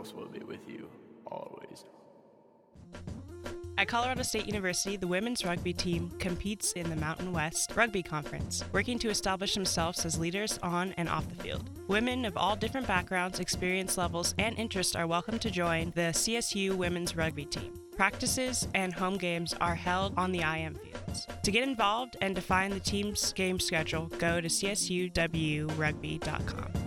Force will be with you always. At Colorado State University, the women's rugby team competes in the Mountain West Rugby Conference, working to establish themselves as leaders on and off the field. Women of all different backgrounds, experience levels, and interests are welcome to join the CSU women's rugby team. Practices and home games are held on the IM fields. To get involved and to find the team's game schedule, go to csuwrugby.com.